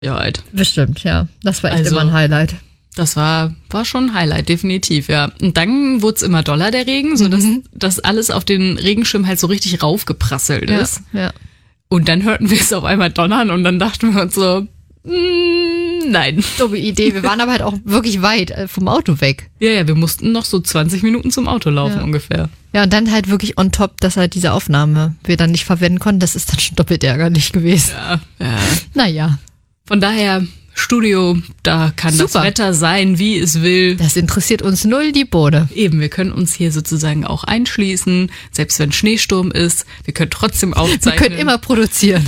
Ja, halt. Bestimmt, ja. Das war echt immer ein Highlight. Das war schon ein Highlight, definitiv, ja. Und dann wurde es immer doller, der Regen, sodass das alles auf den Regenschirm halt so richtig raufgeprasselt ist. Ja. Und dann hörten wir es auf einmal donnern und dann dachten wir uns so, nein. Dumme Idee. Wir waren aber halt auch wirklich weit vom Auto weg. Ja, wir mussten noch so 20 Minuten zum Auto laufen ungefähr. Ja, und dann halt wirklich on top, dass halt diese Aufnahme wir dann nicht verwenden konnten. Das ist dann schon doppelt ärgerlich gewesen. Ja. Naja. Von daher... Studio, da kann das Wetter sein, wie es will. Das interessiert uns null die Bohne. Eben, wir können uns hier sozusagen auch einschließen, selbst wenn Schneesturm ist. Wir können trotzdem aufzeichnen. Wir können immer produzieren.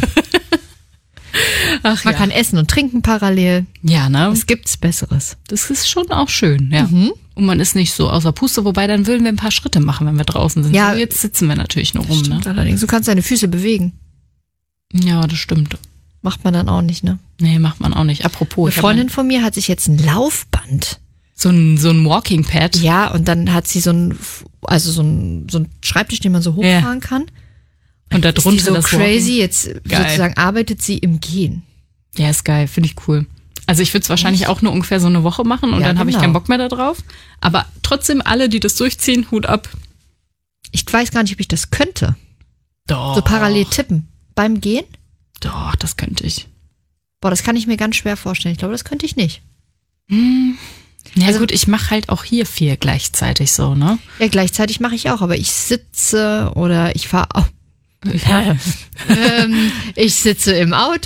Ach, Man kann essen und trinken parallel. Ja, ne? Was gibt's Besseres? Das ist schon auch schön, ja. Und man ist nicht so außer Puste, wobei dann würden wir ein paar Schritte machen, wenn wir draußen sind. Ja, so, jetzt sitzen wir natürlich nur rum, ne? Allerdings, du kannst deine Füße bewegen. Ja, das stimmt. Macht man dann auch nicht, ne? Nee, macht man auch nicht. Apropos. Eine Freundin von mir hat sich jetzt ein Laufband. So ein Walking Pad. Ja, und dann hat sie so ein Schreibtisch, den man so hochfahren kann. Und da drunter ist die so das crazy, Walking. jetzt sozusagen arbeitet sie im Gehen. Ja, ist geil, finde ich cool. Also ich würde es wahrscheinlich auch nur ungefähr so eine Woche machen und dann habe ich keinen Bock mehr da drauf. Aber trotzdem alle, die das durchziehen, Hut ab. Ich weiß gar nicht, ob ich das könnte. Doch. So parallel tippen. Beim Gehen? Doch, das könnte ich. Boah, das kann ich mir ganz schwer vorstellen. Ich glaube, das könnte ich nicht. Ja also, gut, ich mache halt auch hier 4 gleichzeitig so, ne? Ja, gleichzeitig mache ich auch, aber ich sitze oder ich fahre auch. Ich sitze im Auto.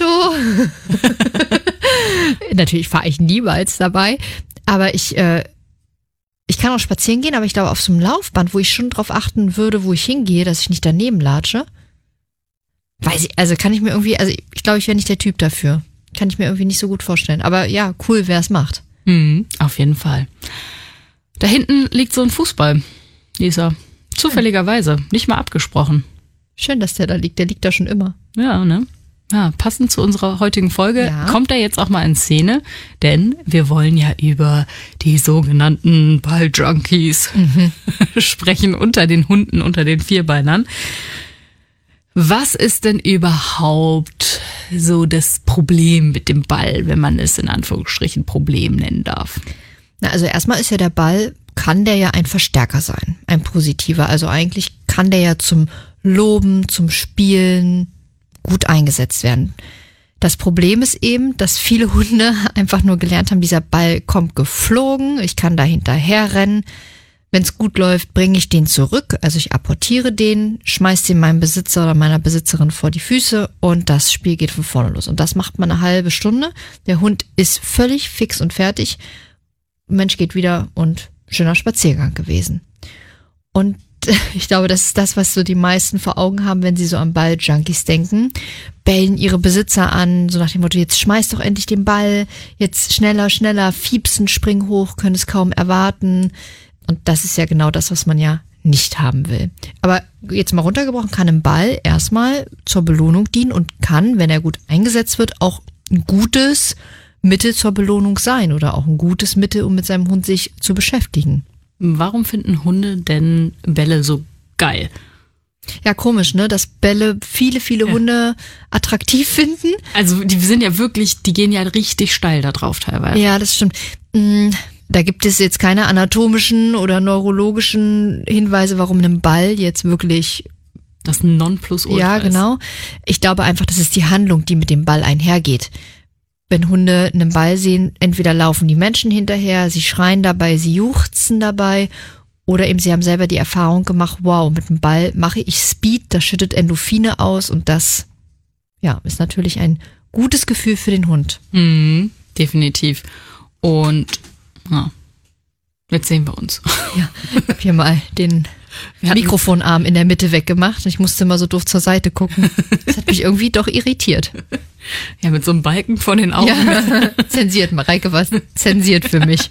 Natürlich fahre ich niemals dabei, aber ich kann auch spazieren gehen, aber ich glaube auf so einem Laufband, wo ich schon drauf achten würde, wo ich hingehe, dass ich nicht daneben latsche. Kann ich mir irgendwie, ich glaube, ich wäre nicht der Typ dafür. Kann ich mir irgendwie nicht so gut vorstellen. Aber ja, cool, wer es macht. Auf jeden Fall. Da hinten liegt so ein Fußball, Lisa. Zufälligerweise, nicht mal abgesprochen. Schön, dass der da liegt. Der liegt da schon immer. Ja, ne? Ja, passend zu unserer heutigen Folge kommt er jetzt auch mal in Szene, denn wir wollen ja über die sogenannten Balljunkies sprechen unter den Hunden, unter den Vierbeinern. Was ist denn überhaupt so das Problem mit dem Ball, wenn man es in Anführungsstrichen Problem nennen darf? Na, also erstmal ist ja der Ball, kann der ja ein Verstärker sein, ein positiver. Also eigentlich kann der ja zum Loben, zum Spielen gut eingesetzt werden. Das Problem ist eben, dass viele Hunde einfach nur gelernt haben, dieser Ball kommt geflogen, ich kann da hinterher rennen. Wenn es gut läuft, bringe ich den zurück, also ich apportiere den, schmeiße den meinem Besitzer oder meiner Besitzerin vor die Füße und das Spiel geht von vorne los. Und das macht man eine halbe Stunde. Der Hund ist völlig fix und fertig. Mensch geht wieder und schöner Spaziergang gewesen. Und ich glaube, das ist das, was so die meisten vor Augen haben, wenn sie so an Balljunkies denken. Bellen ihre Besitzer an, so nach dem Motto, jetzt schmeiß doch endlich den Ball, jetzt schneller, schneller, fiepsen, spring hoch, können es kaum erwarten. Und das ist ja genau das, was man ja nicht haben will. Aber jetzt mal runtergebrochen, kann ein Ball erstmal zur Belohnung dienen und kann, wenn er gut eingesetzt wird, auch ein gutes Mittel zur Belohnung sein oder auch ein gutes Mittel, um mit seinem Hund sich zu beschäftigen. Warum finden Hunde denn Bälle so geil? Ja, komisch, ne? Dass Bälle viele Hunde attraktiv finden. Also die sind ja wirklich, die gehen ja richtig steil da drauf teilweise. Ja, das stimmt. Da gibt es jetzt keine anatomischen oder neurologischen Hinweise, warum ein Ball jetzt wirklich das Nonplusultra ist. Ja, genau. Ich glaube einfach, das ist die Handlung, die mit dem Ball einhergeht. Wenn Hunde einen Ball sehen, entweder laufen die Menschen hinterher, sie schreien dabei, sie juchzen dabei oder eben sie haben selber die Erfahrung gemacht, wow, mit dem Ball mache ich Speed, das schüttet Endorphine aus und das ist natürlich ein gutes Gefühl für den Hund. Definitiv. Und jetzt sehen wir uns. Ja, ich habe hier mal den Mikrofonarm in der Mitte weggemacht. Ich musste mal so doof zur Seite gucken. Das hat mich irgendwie doch irritiert. Ja, mit so einem Balken vor den Augen. Ja, zensiert, Mareike war zensiert für mich.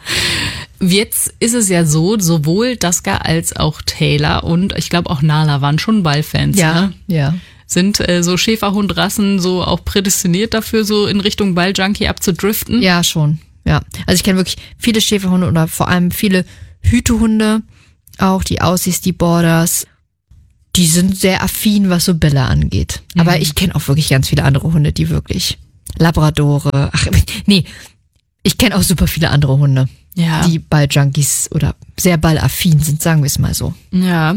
Jetzt ist es ja so, sowohl Daska als auch Taylor und ich glaube auch Nala waren schon Ballfans. Ja, ne? ja. Sind so Schäferhundrassen so auch prädestiniert dafür, so in Richtung Balljunkie abzudriften? Ja, schon. Ja, also ich kenne wirklich viele Schäferhunde oder vor allem viele Hütehunde, auch die Aussies, die Borders. Die sind sehr affin, was so Bälle angeht. Aber ich kenne auch wirklich ganz viele andere Hunde, die wirklich Labradore. Ach, nee, ich kenne auch super viele andere Hunde, die Balljunkies oder sehr ballaffin sind, sagen wir es mal so. Ja.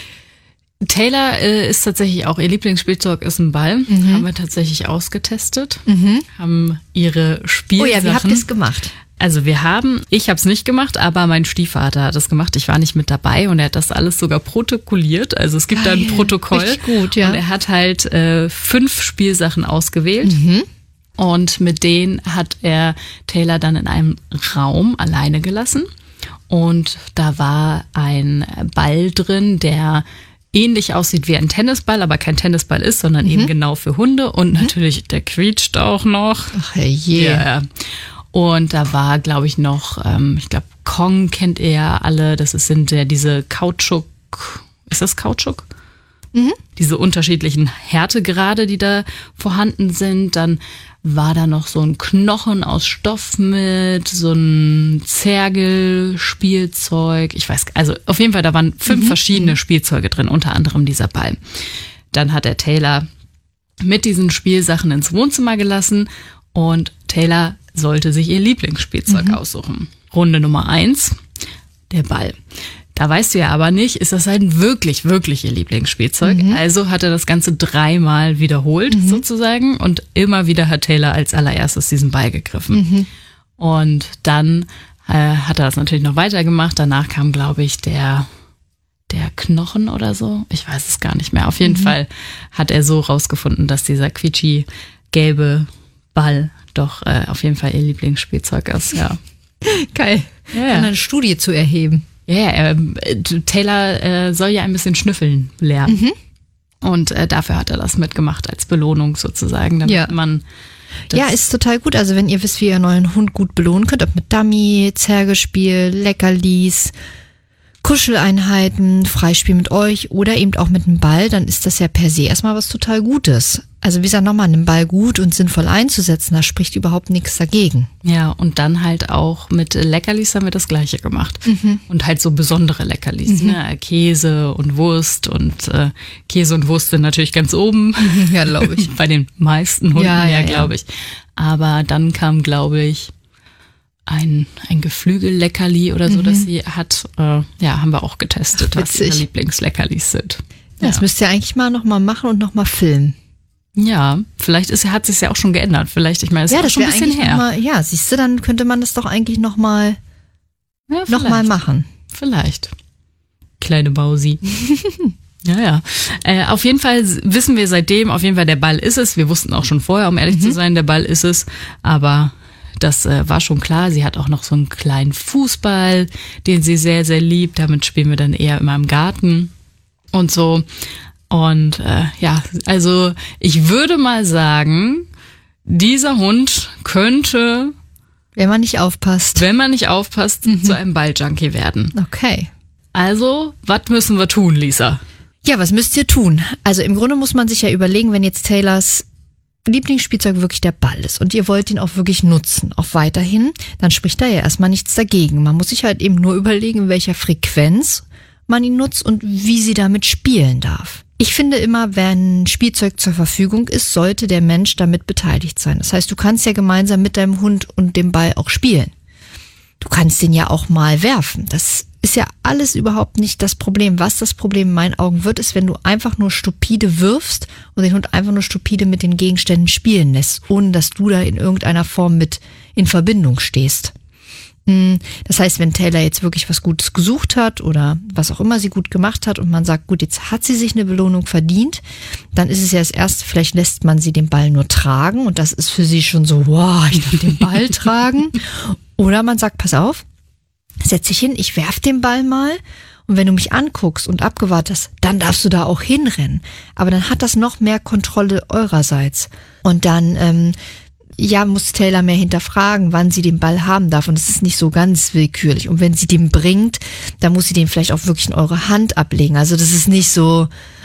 Taylor ist tatsächlich auch, ihr Lieblingsspielzeug ist ein Ball. Haben wir tatsächlich ausgetestet. Haben ihre Spielsachen. Oh ja, wie habt ihr es gemacht? Also ich habe es nicht gemacht, aber mein Stiefvater hat das gemacht. Ich war nicht mit dabei und er hat das alles sogar protokolliert. Also es gibt da ein Protokoll. Richtig gut, ja. Und er hat halt 5 Spielsachen ausgewählt. Und mit denen hat er Taylor dann in einem Raum alleine gelassen. Und da war ein Ball drin, der ähnlich aussieht wie ein Tennisball, aber kein Tennisball ist, sondern eben genau für Hunde. Und natürlich, der quietscht auch noch. Ach je. Ja. Und da war, glaube ich, noch, ich glaube, Kong kennt ihr ja alle. Das sind ja diese Kautschuk. Ist das Kautschuk? Diese unterschiedlichen Härtegrade, die da vorhanden sind. Dann war da noch so ein Knochen aus Stoff mit, so ein Zergelspielzeug. Ich weiß, also auf jeden Fall, da waren 5 verschiedene Spielzeuge drin, unter anderem dieser Ball. Dann hat er Taylor mit diesen Spielsachen ins Wohnzimmer gelassen und Taylor sollte sich ihr Lieblingsspielzeug aussuchen. Runde Nummer 1, der Ball. Da weißt du ja aber nicht, ist das halt wirklich, wirklich ihr Lieblingsspielzeug. Also hat er das Ganze 3-mal wiederholt sozusagen und immer wieder hat Taylor als allererstes diesen Ball gegriffen. Und dann hat er das natürlich noch weitergemacht. Danach kam, glaube ich, der Knochen oder so. Ich weiß es gar nicht mehr. Auf jeden Fall hat er so rausgefunden, dass dieser quietschi gelbe Ball doch auf jeden Fall ihr Lieblingsspielzeug ist. Ja. Geil. Ja. Eine Studie zu erheben. Ja, Taylor soll ja ein bisschen schnüffeln lernen. Und dafür hat er das mitgemacht als Belohnung sozusagen, damit man ja, ist total gut. Also wenn ihr wisst, wie ihr euren Hund gut belohnen könnt, ob mit Dummy, Zergespiel, Leckerlis, Kuscheleinheiten, Freispiel mit euch oder eben auch mit einem Ball, dann ist das ja per se erstmal was total Gutes. Also wie gesagt, nochmal einen Ball gut und sinnvoll einzusetzen, da spricht überhaupt nichts dagegen. Ja, und dann halt auch mit Leckerlis haben wir das Gleiche gemacht. Und halt so besondere Leckerlis, ne? Käse und Wurst und Käse und Wurst sind natürlich ganz oben. Ja, glaube ich. Bei den meisten Hunden, glaube ich. Aber dann kam, glaube ich, ein Geflügelleckerli oder so, das sie hat. Haben wir auch getestet, was ihre Lieblingsleckerlis sind. Ja. Das müsst ihr eigentlich mal nochmal machen und nochmal filmen. Ja, vielleicht hat es sich ja auch schon geändert. Vielleicht, ich meine, es ist schon ein bisschen her. Ja, siehst du, dann könnte man das doch eigentlich nochmal machen. Vielleicht. Kleine Bausi. Ja. Auf jeden Fall wissen wir seitdem, der Ball ist es. Wir wussten auch schon vorher, um ehrlich zu sein, der Ball ist es. Aber das war schon klar. Sie hat auch noch so einen kleinen Fußball, den sie sehr, sehr liebt. Damit spielen wir dann eher immer im Garten und so. Und also ich würde mal sagen, dieser Hund könnte, wenn man nicht aufpasst, zu einem Balljunkie werden. Okay. Also, was müssen wir tun, Lisa? Ja, was müsst ihr tun? Also im Grunde muss man sich ja überlegen, wenn jetzt Taylors Lieblingsspielzeug wirklich der Ball ist und ihr wollt ihn auch wirklich nutzen, auch weiterhin, dann spricht da ja erstmal nichts dagegen. Man muss sich halt eben nur überlegen, in welcher Frequenz man ihn nutzt und wie sie damit spielen darf. Ich finde immer, wenn Spielzeug zur Verfügung ist, sollte der Mensch damit beteiligt sein. Das heißt, du kannst ja gemeinsam mit deinem Hund und dem Ball auch spielen. Du kannst den ja auch mal werfen. Das ist ja alles überhaupt nicht das Problem. Was das Problem in meinen Augen wird, ist, wenn du einfach nur stupide wirfst und den Hund einfach nur stupide mit den Gegenständen spielen lässt, ohne dass du da in irgendeiner Form mit in Verbindung stehst. Das heißt, wenn Taylor jetzt wirklich was Gutes gesucht hat oder was auch immer sie gut gemacht hat und man sagt, gut, jetzt hat sie sich eine Belohnung verdient, dann ist es ja das Erste, vielleicht lässt man sie den Ball nur tragen und das ist für sie schon so, wow, ich darf den Ball tragen. Oder man sagt, pass auf, setz dich hin, ich werf den Ball mal und wenn du mich anguckst und abgewartet hast, dann darfst du da auch hinrennen. Aber dann hat das noch mehr Kontrolle eurerseits. Und dann muss Taylor mehr hinterfragen, wann sie den Ball haben darf. Und es ist nicht so ganz willkürlich. Und wenn sie den bringt, dann muss sie den vielleicht auch wirklich in eure Hand ablegen. Also das ist nicht so,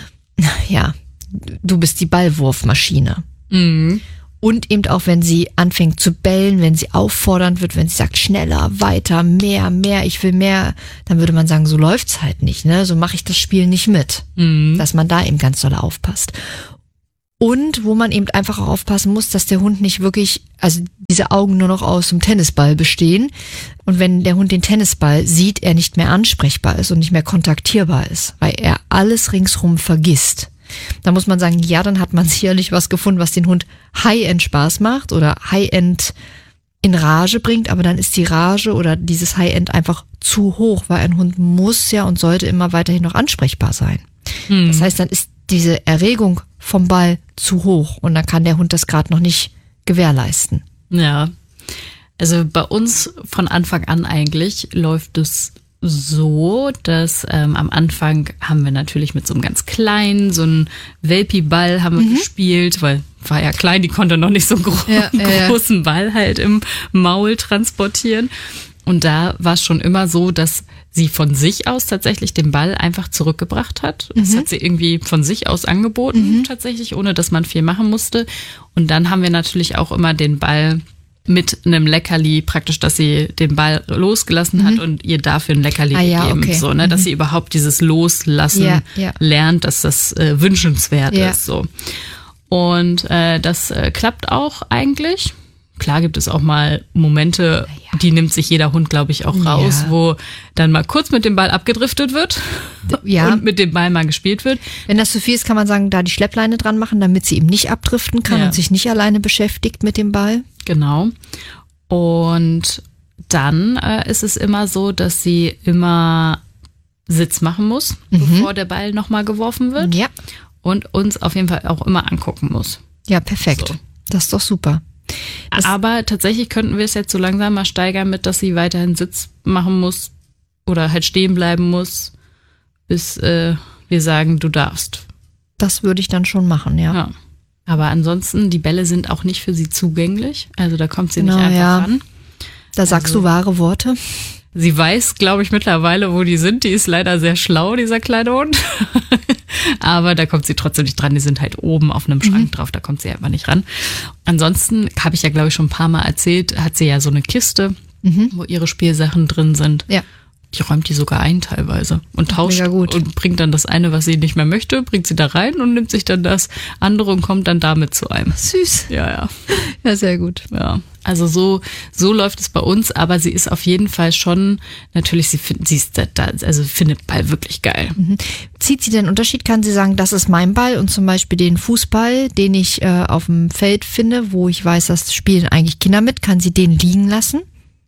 ja, du bist die Ballwurfmaschine. Mhm. Und eben auch, wenn sie anfängt zu bellen, wenn sie auffordernd wird, wenn sie sagt, schneller, weiter, mehr, ich will mehr, dann würde man sagen, so läuft's halt nicht, ne? So mache ich das Spiel nicht mit. Mhm. Dass man da eben ganz doll aufpasst. Und wo man eben einfach auch aufpassen muss, dass der Hund nicht wirklich, also diese Augen nur noch aus dem Tennisball bestehen. Und wenn der Hund den Tennisball sieht, er nicht mehr ansprechbar ist und nicht mehr kontaktierbar ist, weil er alles ringsrum vergisst. Da muss man sagen, ja, dann hat man sicherlich was gefunden, was den Hund High-End Spaß macht oder High-End in Rage bringt, aber dann ist die Rage oder dieses High-End einfach zu hoch, weil ein Hund muss ja und sollte immer weiterhin noch ansprechbar sein. Das heißt, dann ist diese Erregung vom Ball zu hoch und dann kann der Hund das gerade noch nicht gewährleisten. Ja, also bei uns von Anfang an eigentlich läuft es so, dass am Anfang haben wir natürlich mit so einem ganz kleinen, so einen Welpi-Ball haben wir gespielt, weil war ja klein, die konnte noch nicht so einen großen Ball halt im Maul transportieren. Und da war es schon immer so, dass sie von sich aus tatsächlich den Ball einfach zurückgebracht hat. Das hat sie irgendwie von sich aus angeboten, tatsächlich, ohne dass man viel machen musste. Und dann haben wir natürlich auch immer den Ball mit einem Leckerli, praktisch, dass sie den Ball losgelassen hat und ihr dafür ein Leckerli gegeben. Okay. So, ne, dass sie überhaupt dieses Loslassen lernt, dass das wünschenswert ist. So. Und das klappt auch eigentlich. Klar gibt es auch mal Momente, die nimmt sich jeder Hund, glaube ich, auch raus, wo dann mal kurz mit dem Ball abgedriftet wird und mit dem Ball mal gespielt wird. Wenn das zu viel ist, kann man sagen, da die Schleppleine dran machen, damit sie eben nicht abdriften kann und sich nicht alleine beschäftigt mit dem Ball. Genau. Und dann ist es immer so, dass sie immer Sitz machen muss, bevor der Ball nochmal geworfen wird. Ja. Und uns auf jeden Fall auch immer angucken muss. Ja, perfekt. So. Das ist doch super. Aber tatsächlich könnten wir es jetzt so langsam mal steigern mit, dass sie weiterhin Sitz machen muss oder halt stehen bleiben muss, bis wir sagen, du darfst. Das würde ich dann schon machen, ja. Aber ansonsten, die Bälle sind auch nicht für sie zugänglich. Also da kommt sie nicht einfach ran. Da sagst du wahre Worte. Sie weiß, glaube ich, mittlerweile, wo die sind. Die ist leider sehr schlau, dieser kleine Hund. Aber da kommt sie trotzdem nicht dran. Die sind halt oben auf einem Schrank drauf. Da kommt sie einfach nicht ran. Ansonsten, habe ich ja, glaube ich, schon ein paar Mal erzählt, hat sie ja so eine Kiste, wo ihre Spielsachen drin sind. Ja. Die räumt die sogar ein teilweise und tauscht gut. und bringt dann das eine, was sie nicht mehr möchte, bringt sie da rein und nimmt sich dann das andere und kommt dann damit zu einem. Süß. Ja. Ja, sehr gut. Ja, also so läuft es bei uns, aber sie ist auf jeden Fall schon, natürlich, sie findet Ball wirklich geil. Zieht sie den Unterschied? Kann sie sagen, das ist mein Ball und zum Beispiel den Fußball, den ich auf dem Feld finde, wo ich weiß, das spielen eigentlich Kinder mit, kann sie den liegen lassen?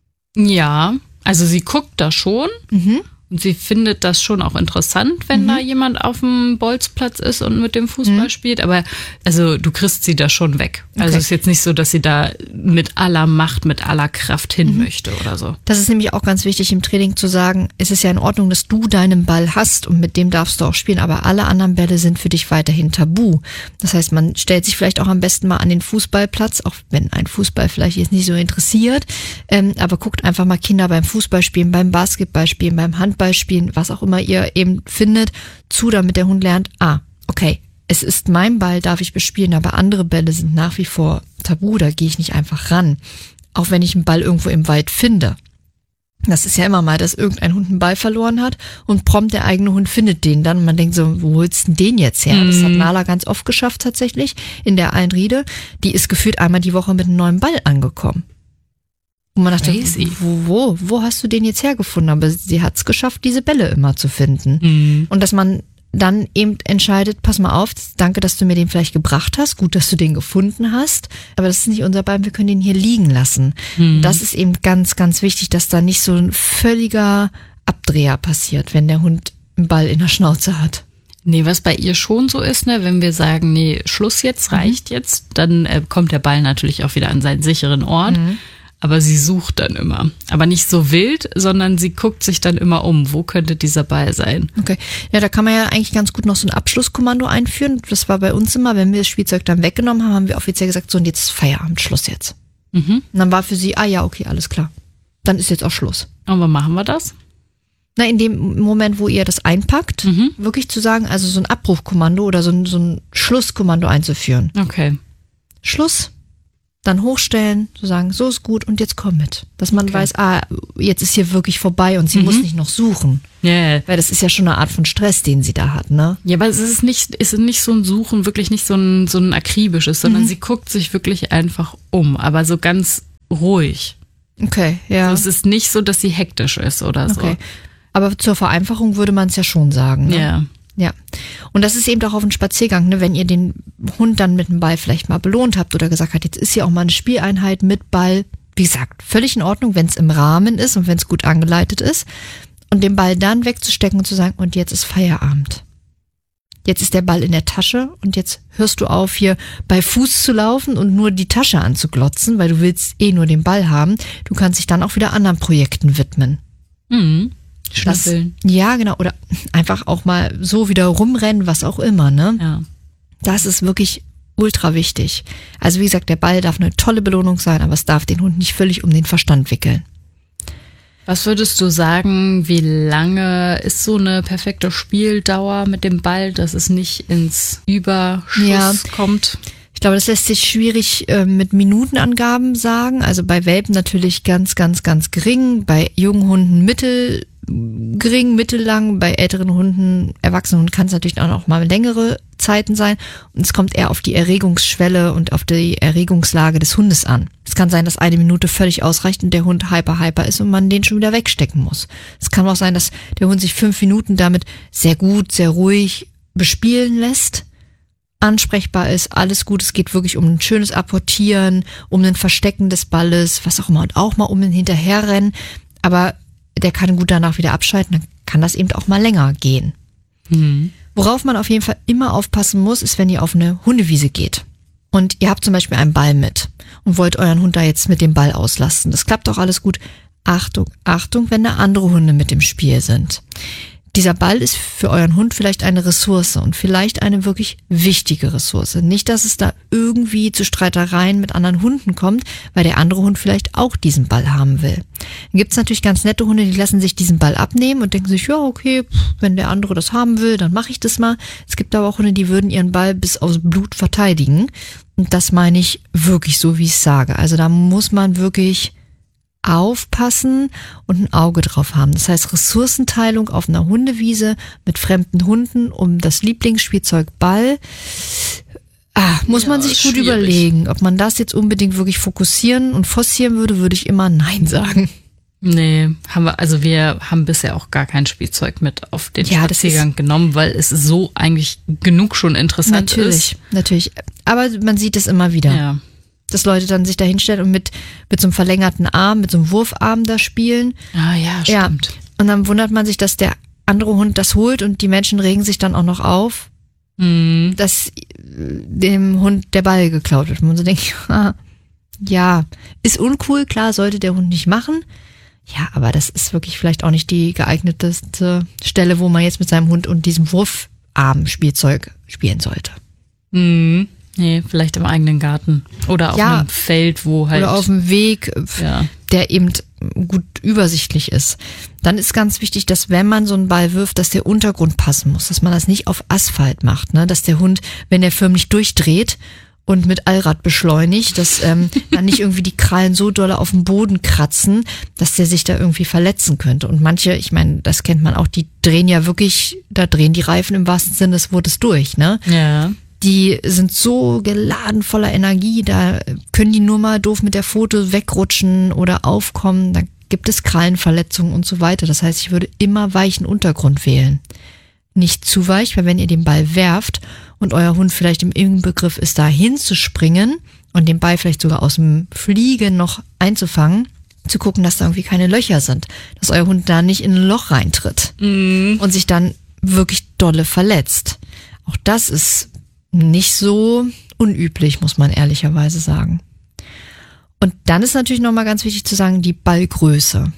Ja, also sie guckt da schon und sie findet das schon auch interessant, wenn da jemand auf dem Bolzplatz ist und mit dem Fußball spielt. Aber also du kriegst sie da schon weg. Also es ist jetzt nicht so, dass sie da mit aller Macht, mit aller Kraft hin möchte oder so. Das ist nämlich auch ganz wichtig im Training zu sagen, es ist ja in Ordnung, dass du deinen Ball hast und mit dem darfst du auch spielen, aber alle anderen Bälle sind für dich weiterhin tabu. Das heißt, man stellt sich vielleicht auch am besten mal an den Fußballplatz, auch wenn ein Fußball vielleicht jetzt nicht so interessiert, aber guckt einfach mal Kinder beim Fußballspielen, beim Basketballspielen, beim Handballspielen, was auch immer ihr eben findet, zu, damit der Hund lernt, okay, es ist mein Ball, darf ich bespielen, aber andere Bälle sind nach wie vor tabu, da gehe ich nicht einfach ran. Auch wenn ich einen Ball irgendwo im Wald finde. Das ist ja immer mal, dass irgendein Hund einen Ball verloren hat und prompt der eigene Hund findet den dann und man denkt so, wo holst du denn den jetzt her? Das hat Nala ganz oft geschafft tatsächlich in der Einriede. Die ist gefühlt einmal die Woche mit einem neuen Ball angekommen. Und man dachte, wo hast du den jetzt hergefunden? Aber sie hat es geschafft, diese Bälle immer zu finden. Und dass man dann eben entscheidet, pass mal auf, danke, dass du mir den vielleicht gebracht hast, gut, dass du den gefunden hast, aber das ist nicht unser Ball, wir können den hier liegen lassen. Das ist eben ganz, ganz wichtig, dass da nicht so ein völliger Abdreher passiert, wenn der Hund einen Ball in der Schnauze hat. Nee, was bei ihr schon so ist, ne, wenn wir sagen, nee, Schluss jetzt, reicht jetzt, dann kommt der Ball natürlich auch wieder an seinen sicheren Ort. Aber sie sucht dann immer. Aber nicht so wild, sondern sie guckt sich dann immer um. Wo könnte dieser Ball sein? Okay. Ja, da kann man ja eigentlich ganz gut noch so ein Abschlusskommando einführen. Das war bei uns immer, wenn wir das Spielzeug dann weggenommen haben, haben wir offiziell gesagt, so und jetzt ist Feierabend, Schluss jetzt. Und dann war für sie, ja, okay, alles klar. Dann ist jetzt auch Schluss. Und wann machen wir das? Na, in dem Moment, wo ihr das einpackt, wirklich zu sagen, also so ein Abbruchkommando oder so ein Schlusskommando einzuführen. Okay. Schluss. dann hochstellen, so sagen, so ist gut und jetzt komm mit. Dass man weiß, jetzt ist hier wirklich vorbei und sie muss nicht noch suchen. Yeah. Weil das ist ja schon eine Art von Stress, den sie da hat, ne? Ja, aber es ist nicht so ein Suchen, wirklich nicht so ein akribisches, sondern sie guckt sich wirklich einfach um, aber so ganz ruhig. Okay, ja. Also es ist nicht so, dass sie hektisch ist oder so. Okay. Aber zur Vereinfachung würde man es ja schon sagen, ne? Ja. Ja. Und das ist eben auch auf einen Spaziergang, ne? Wenn ihr den Hund dann mit dem Ball vielleicht mal belohnt habt oder gesagt habt, jetzt ist hier auch mal eine Spieleinheit mit Ball. Wie gesagt, völlig in Ordnung, wenn es im Rahmen ist und wenn es gut angeleitet ist. Und den Ball dann wegzustecken und zu sagen, und jetzt ist Feierabend. Jetzt ist der Ball in der Tasche und jetzt hörst du auf, hier bei Fuß zu laufen und nur die Tasche anzuglotzen, weil du willst nur den Ball haben. Du kannst dich dann auch wieder anderen Projekten widmen. Mhm. Schnüffeln. Ja, genau. Oder einfach auch mal so wieder rumrennen, was auch immer, ne? Ja. Das ist wirklich ultra wichtig. Also wie gesagt, der Ball darf eine tolle Belohnung sein, aber es darf den Hund nicht völlig um den Verstand wickeln. Was würdest du sagen, wie lange ist so eine perfekte Spieldauer mit dem Ball, dass es nicht ins Überschuss kommt? Ich glaube, das lässt sich schwierig mit Minutenangaben sagen. Also bei Welpen natürlich ganz, ganz, ganz gering. Bei jungen Hunden gering, mittellang. Bei älteren Hunden, erwachsenen Hunden kann es natürlich auch noch mal längere Zeiten sein. Und es kommt eher auf die Erregungsschwelle und auf die Erregungslage des Hundes an. Es kann sein, dass 1 Minute völlig ausreicht und der Hund hyper ist und man den schon wieder wegstecken muss. Es kann auch sein, dass der Hund sich 5 Minuten damit sehr gut, sehr ruhig bespielen lässt. Ansprechbar ist, alles gut, es geht wirklich um ein schönes Apportieren, um ein Verstecken des Balles, was auch immer, und auch mal um ein Hinterherrennen, aber der kann gut danach wieder abschalten, dann kann das eben auch mal länger gehen. Mhm. Worauf man auf jeden Fall immer aufpassen muss, ist, wenn ihr auf eine Hundewiese geht und ihr habt zum Beispiel einen Ball mit und wollt euren Hund da jetzt mit dem Ball auslasten. Das klappt auch alles gut. Achtung, Achtung, wenn da andere Hunde mit im Spiel sind. Dieser Ball ist für euren Hund vielleicht eine Ressource und vielleicht eine wirklich wichtige Ressource. Nicht, dass es da irgendwie zu Streitereien mit anderen Hunden kommt, weil der andere Hund vielleicht auch diesen Ball haben will. Dann gibt es natürlich ganz nette Hunde, die lassen sich diesen Ball abnehmen und denken sich, ja okay, wenn der andere das haben will, dann mache ich das mal. Es gibt aber auch Hunde, die würden ihren Ball bis aufs Blut verteidigen. Und das meine ich wirklich so, wie ich es sage. Also da muss man wirklich aufpassen und ein Auge drauf haben. Das heißt, Ressourcenteilung auf einer Hundewiese mit fremden Hunden um das Lieblingsspielzeug Ball. Muss man sich gut überlegen. Ob man das jetzt unbedingt wirklich fokussieren und forcieren würde ich immer Nein sagen. Nee, wir haben bisher auch gar kein Spielzeug mit auf den Spaziergang genommen, weil es so eigentlich genug schon interessant ist. Natürlich. Aber man sieht es immer wieder. Ja. Dass Leute dann sich da hinstellen und mit so einem verlängerten Arm, mit so einem Wurfarm da spielen. Ah ja, stimmt. Ja. Und dann wundert man sich, dass der andere Hund das holt und die Menschen regen sich dann auch noch auf, dass dem Hund der Ball geklaut wird. Und man so denkt, ja, ist uncool, klar, sollte der Hund nicht machen. Ja, aber das ist wirklich vielleicht auch nicht die geeigneteste Stelle, wo man jetzt mit seinem Hund und diesem Wurfarm-Spielzeug spielen sollte. Mhm. Nee, vielleicht im eigenen Garten oder auf einem Feld, wo halt... Oder auf dem Weg, der eben gut übersichtlich ist. Dann ist ganz wichtig, dass wenn man so einen Ball wirft, dass der Untergrund passen muss, dass man das nicht auf Asphalt macht, ne? Dass der Hund, wenn der förmlich durchdreht und mit Allrad beschleunigt, dass dann nicht irgendwie die Krallen so doll auf dem Boden kratzen, dass der sich da irgendwie verletzen könnte. Und manche, ich meine, das kennt man auch, die drehen ja wirklich, da drehen die Reifen im wahrsten Sinne des Wortes durch, ne? Ja. Die sind so geladen voller Energie, da können die nur mal doof mit der Pfote wegrutschen oder aufkommen, da gibt es Krallenverletzungen und so weiter. Das heißt, ich würde immer weichen Untergrund wählen. Nicht zu weich, weil wenn ihr den Ball werft und euer Hund vielleicht im Inbegriff ist, da hinzuspringen und den Ball vielleicht sogar aus dem Fliegen noch einzufangen, zu gucken, dass da irgendwie keine Löcher sind, dass euer Hund da nicht in ein Loch reintritt und sich dann wirklich dolle verletzt. Auch das ist nicht so unüblich, muss man ehrlicherweise sagen. Und dann ist natürlich nochmal ganz wichtig zu sagen, die Ballgröße.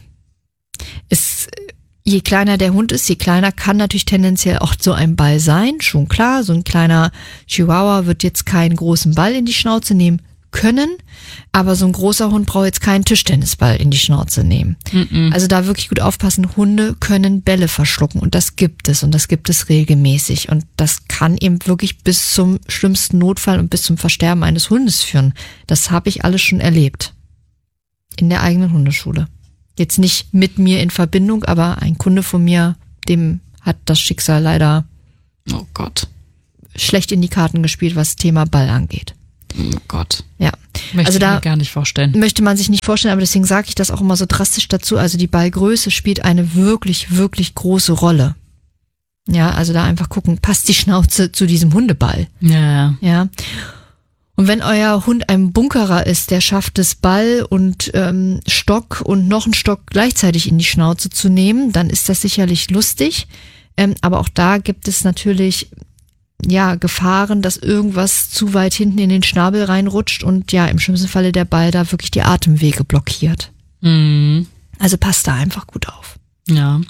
Je kleiner der Hund ist, je kleiner kann natürlich tendenziell auch so ein Ball sein. Schon klar, so ein kleiner Chihuahua wird jetzt keinen großen Ball in die Schnauze nehmen können, aber so ein großer Hund braucht jetzt keinen Tischtennisball in die Schnauze nehmen. Also da wirklich gut aufpassen, Hunde können Bälle verschlucken und das gibt es regelmäßig und das kann eben wirklich bis zum schlimmsten Notfall und bis zum Versterben eines Hundes führen. Das habe ich alles schon erlebt. In der eigenen Hundeschule. Jetzt nicht mit mir in Verbindung, aber ein Kunde von mir, dem hat das Schicksal leider oh Gott, schlecht in die Karten gespielt, was Thema Ball angeht. Oh Gott. Ja. Möchte ich mir gar nicht vorstellen. Möchte man sich nicht vorstellen, aber deswegen sage ich das auch immer so drastisch dazu. Also die Ballgröße spielt eine wirklich, wirklich große Rolle. Ja, also da einfach gucken, passt die Schnauze zu diesem Hundeball? Ja. Ja. Und wenn euer Hund ein Bunkerer ist, der schafft es, Ball und Stock und noch einen Stock gleichzeitig in die Schnauze zu nehmen, dann ist das sicherlich lustig. Aber auch da gibt es natürlich Gefahren, dass irgendwas zu weit hinten in den Schnabel reinrutscht und im schlimmsten Falle der Ball da wirklich die Atemwege blockiert. Mhm. Also passt da einfach gut auf. Ja.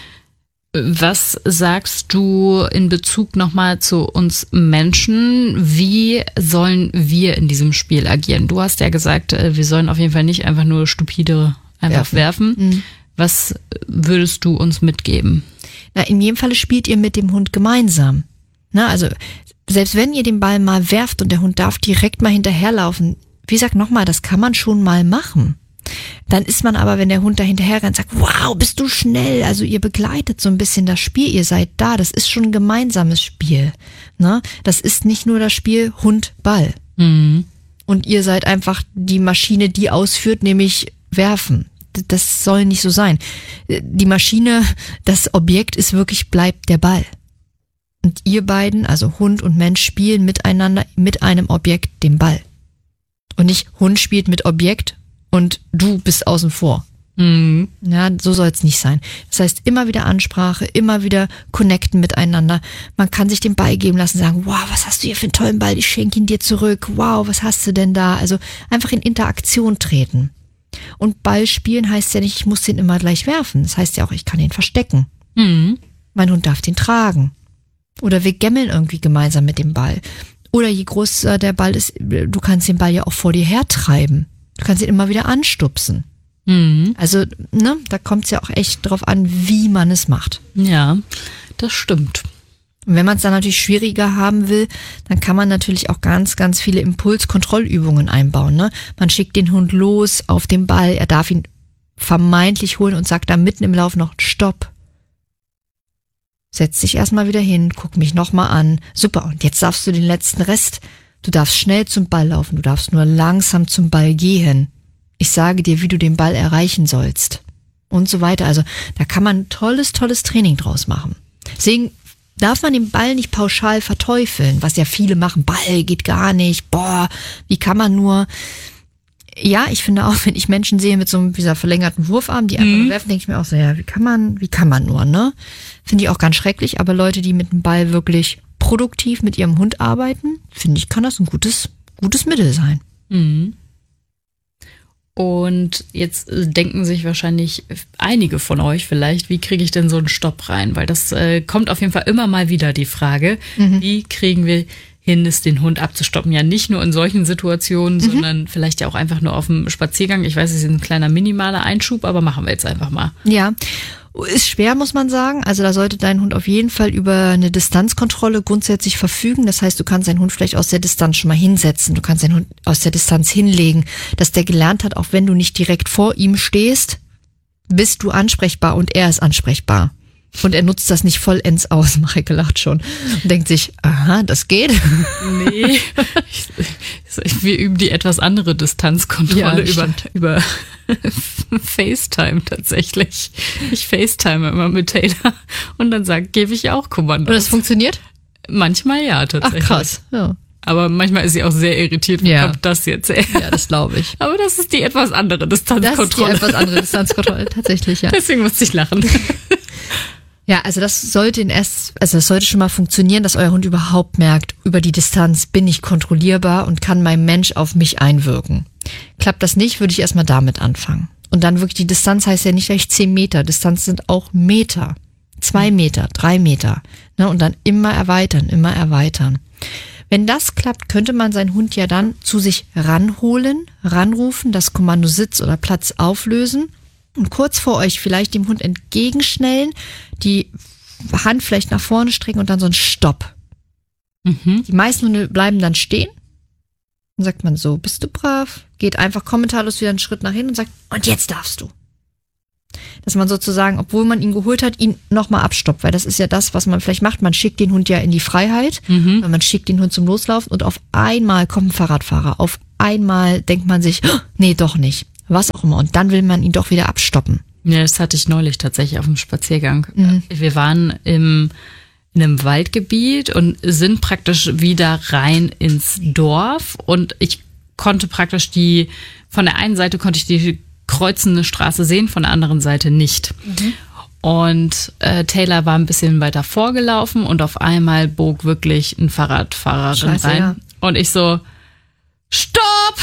Was sagst du in Bezug nochmal zu uns Menschen? Wie sollen wir in diesem Spiel agieren? Du hast ja gesagt, wir sollen auf jeden Fall nicht einfach nur stupide werfen. Mhm. Was würdest du uns mitgeben? Na, in jedem Falle spielt ihr mit dem Hund gemeinsam. Na, also selbst wenn ihr den Ball mal werft und der Hund darf direkt mal hinterherlaufen, wie gesagt nochmal, das kann man schon mal machen. Dann ist man aber, wenn der Hund da hinterher rennt, sagt, wow, bist du schnell. Also ihr begleitet so ein bisschen das Spiel, ihr seid da. Das ist schon ein gemeinsames Spiel. Ne? Das ist nicht nur das Spiel Hund-Ball. Mhm. Und ihr seid einfach die Maschine, die ausführt, nämlich werfen. Das soll nicht so sein. Die Maschine, das Objekt ist wirklich, bleibt der Ball. Und ihr beiden, also Hund und Mensch, spielen miteinander mit einem Objekt, dem Ball. Und nicht Hund spielt mit Objekt und du bist außen vor. Mhm. Ja, so soll es nicht sein. Das heißt, immer wieder Ansprache, immer wieder connecten miteinander. Man kann sich den Ball geben lassen, sagen, wow, was hast du hier für einen tollen Ball? Ich schenke ihn dir zurück. Wow, was hast du denn da? Also einfach in Interaktion treten. Und Ball spielen heißt ja nicht, ich muss den immer gleich werfen. Das heißt ja auch, ich kann ihn verstecken. Mhm. Mein Hund darf den tragen. Oder wir gammeln irgendwie gemeinsam mit dem Ball. Oder je größer der Ball ist, du kannst den Ball ja auch vor dir hertreiben. Du kannst ihn immer wieder anstupsen. Mhm. Also, da kommt es ja auch echt drauf an, wie man es macht. Ja, das stimmt. Und wenn man es dann natürlich schwieriger haben will, dann kann man natürlich auch ganz, ganz viele Impulskontrollübungen einbauen. Ne? Man schickt den Hund los auf den Ball, er darf ihn vermeintlich holen und sagt dann mitten im Lauf noch Stopp. Setz dich erstmal wieder hin, guck mich nochmal an. Super, und jetzt darfst du den letzten Rest. Du darfst schnell zum Ball laufen, du darfst nur langsam zum Ball gehen. Ich sage dir, wie du den Ball erreichen sollst. Und so weiter. Also da kann man tolles Training draus machen. Deswegen darf man den Ball nicht pauschal verteufeln, was ja viele machen. Ball geht gar nicht. Boah, wie kann man nur... Ja, ich finde auch, wenn ich Menschen sehe mit so einem dieser verlängerten Wurfarm, die einfach nur werfen, denke ich mir auch so, ja, wie kann man nur, ne? Finde ich auch ganz schrecklich, aber Leute, die mit dem Ball wirklich produktiv mit ihrem Hund arbeiten, finde ich, kann das ein gutes Mittel sein. Mhm. Und jetzt denken sich wahrscheinlich einige von euch vielleicht, wie kriege ich denn so einen Stopp rein? Weil das kommt auf jeden Fall immer mal wieder die Frage, wie kriegen wir hin, es den Hund abzustoppen? Ja, nicht nur in solchen Situationen, sondern vielleicht ja auch einfach nur auf dem Spaziergang. Ich weiß, es ist ein kleiner minimaler Einschub, aber machen wir jetzt einfach mal. Ja, ist schwer, muss man sagen. Also da sollte dein Hund auf jeden Fall über eine Distanzkontrolle grundsätzlich verfügen. Das heißt, du kannst deinen Hund vielleicht aus der Distanz schon mal hinsetzen. Du kannst deinen Hund aus der Distanz hinlegen, dass der gelernt hat, auch wenn du nicht direkt vor ihm stehst, bist du ansprechbar und er ist ansprechbar. Und er nutzt das nicht vollends aus. Marike lacht schon und denkt sich, aha, das geht. Nee, wir üben die etwas andere Distanzkontrolle über FaceTime tatsächlich. Ich FaceTime immer mit Taylor und dann gebe ich auch Kommandos. Und das funktioniert? Manchmal ja, tatsächlich. Ach krass, ja. Aber manchmal ist sie auch sehr irritiert, wie kommt das jetzt her? Ja, das glaube ich. Aber das ist die etwas andere Distanzkontrolle. Tatsächlich, ja. Deswegen musste ich lachen. Ja, also das sollte schon mal funktionieren, dass euer Hund überhaupt merkt, über die Distanz bin ich kontrollierbar und kann mein Mensch auf mich einwirken. Klappt das nicht, würde ich erstmal damit anfangen. Und dann wirklich, die Distanz heißt ja nicht gleich 10 Meter, Distanz sind auch Meter, 2 Meter, 3 Meter. Ne? Und dann immer erweitern. Wenn das klappt, könnte man seinen Hund ja dann zu sich ranrufen, das Kommando Sitz oder Platz auflösen und kurz vor euch vielleicht dem Hund entgegenschnellen, die Hand vielleicht nach vorne strecken und dann so ein Stopp. Die meisten Hunde bleiben dann stehen. Dann sagt man so, bist du brav? Geht einfach kommentarlos wieder einen Schritt nach hinten und sagt, und jetzt darfst du. Dass man sozusagen, obwohl man ihn geholt hat, ihn nochmal abstoppt, weil das ist ja das, was man vielleicht macht. Man schickt den Hund ja in die Freiheit, man schickt den Hund zum Loslaufen und auf einmal kommt ein Fahrradfahrer. Auf einmal denkt man sich, oh, nee, doch nicht. Was auch immer. Und dann will man ihn doch wieder abstoppen. Ja, das hatte ich neulich tatsächlich auf dem Spaziergang. Wir waren in einem Waldgebiet und sind praktisch wieder rein ins Dorf und ich konnte praktisch von der einen Seite konnte ich die kreuzende Straße sehen, von der anderen Seite nicht. Und Taylor war ein bisschen weiter vorgelaufen und auf einmal bog wirklich ein Fahrradfahrerin rein. Ja. Und ich so, stopp!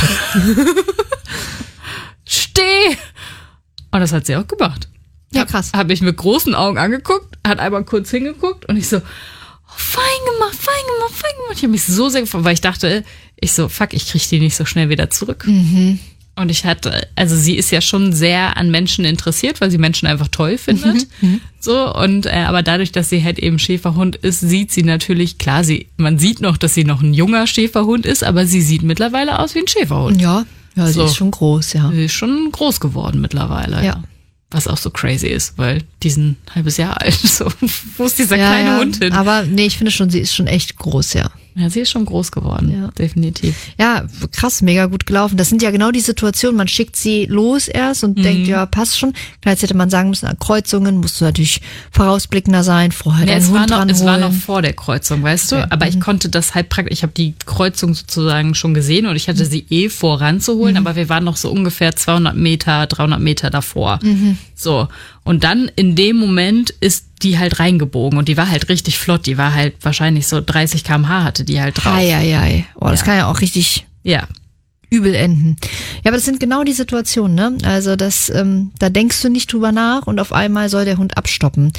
Steh! Und das hat sie auch gemacht. Ja, krass. Hab ich mit großen Augen angeguckt, hat einmal kurz hingeguckt und ich so, fein gemacht. Ich habe mich so sehr gefreut, weil ich dachte, fuck, ich kriege die nicht so schnell wieder zurück. Und sie ist ja schon sehr an Menschen interessiert, weil sie Menschen einfach toll findet. So, und, aber dadurch, dass sie halt eben Schäferhund ist, sieht sie natürlich, klar, man sieht noch, dass sie noch ein junger Schäferhund ist, aber sie sieht mittlerweile aus wie ein Schäferhund. Ja, sie ist schon groß, ja. Sie ist schon groß geworden mittlerweile, ja. Was auch so crazy ist, weil die sind ein halbes Jahr alt. So, wo ist dieser kleine Hund hin? Aber nee, ich finde schon, sie ist schon echt groß, ja. Ja, sie ist schon groß geworden, definitiv. Ja, krass, mega gut gelaufen. Das sind ja genau die Situationen, man schickt sie los erst und denkt, ja, passt schon. Klar, jetzt hätte man sagen müssen, an Kreuzungen musst du natürlich vorausblickender sein, vorher deinen Hund ranholen. Es war noch vor der Kreuzung, weißt du? Aber ich konnte das halt praktisch, ich habe die Kreuzung sozusagen schon gesehen und ich hatte sie vor ranzuholen, aber wir waren noch so ungefähr 200 Meter, 300 Meter davor. So, und dann in dem Moment ist die halt reingebogen und die war halt richtig flott. Die war halt wahrscheinlich so 30 km/h hatte die halt drauf. Das kann ja auch richtig übel enden. Ja, aber das sind genau die Situationen, ne? Also da denkst du nicht drüber nach und auf einmal soll der Hund abstoppen.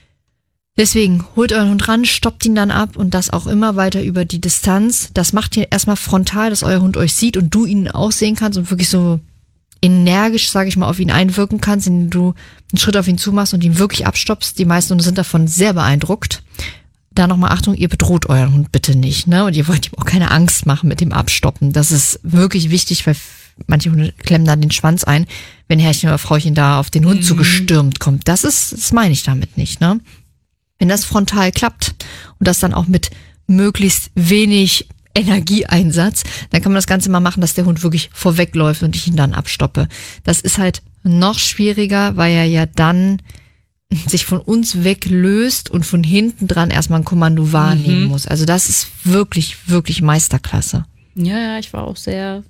Deswegen holt euren Hund ran, stoppt ihn dann ab und das auch immer weiter über die Distanz. Das macht ihr erstmal frontal, dass euer Hund euch sieht und du ihn auch sehen kannst und wirklich so energisch, sage ich mal, auf ihn einwirken kannst, indem du einen Schritt auf ihn zumachst und ihn wirklich abstoppst. Die meisten Hunde sind davon sehr beeindruckt. Da nochmal Achtung, ihr bedroht euren Hund bitte nicht, ne? Und ihr wollt ihm auch keine Angst machen mit dem Abstoppen. Das ist wirklich wichtig, weil manche Hunde klemmen da den Schwanz ein, wenn Herrchen oder Frauchen da auf den Hund zugestürmt kommt. Das meine ich damit nicht, ne? Wenn das frontal klappt und das dann auch mit möglichst wenig Energieeinsatz, dann kann man das Ganze mal machen, dass der Hund wirklich vorwegläuft und ich ihn dann abstoppe. Das ist halt noch schwieriger, weil er ja dann sich von uns weglöst und von hinten dran erstmal ein Kommando wahrnehmen muss. Also das ist wirklich, wirklich Meisterklasse. Ja, ich war auch sehr,